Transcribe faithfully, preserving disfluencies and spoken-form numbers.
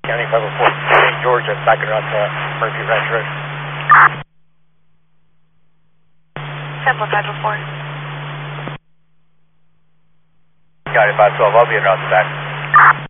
County five oh four, Georgia, backing her up to Murphy Ranch Road. Sample five oh four. County five twelve, I'll be in route to back.